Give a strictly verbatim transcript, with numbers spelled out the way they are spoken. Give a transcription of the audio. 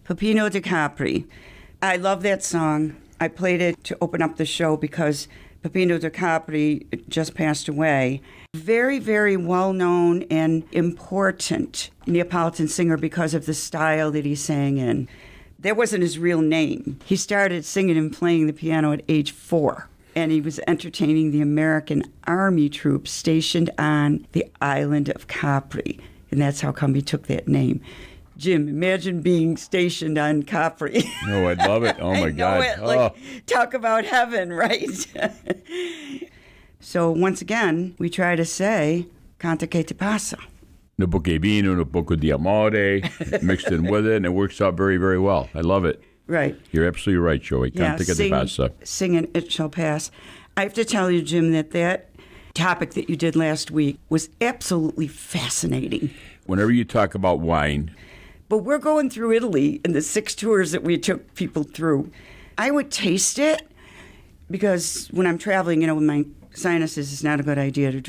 Peppino di Capri. I love that song. I played it to open up the show because Peppino di Capri just passed away. Very, very well-known and important Neapolitan singer because of the style that he sang in. That wasn't his real name. He started singing and playing the piano at age four, and he was entertaining the American Army troops stationed on the island of Capri, and that's how come he took that name. Jim, imagine being stationed on Capri. Oh, I'd love it. Oh, my I know God. It. Oh. Like, talk about heaven, right? So once again, we try to say, Canta che ti passa. Un poco di vino, un poco di amore, mixed in with it, and it works out very, very well. I love it. Right. You're absolutely right, Joey. Yeah, Canta che ti sing, passa. sing and it shall pass. I have to tell you, Jim, that that topic that you did last week was absolutely fascinating. Whenever you talk about wine... But we're going through Italy in the six tours that we took people through. I would taste it because when I'm traveling, you know, with my sinuses, it's not a good idea to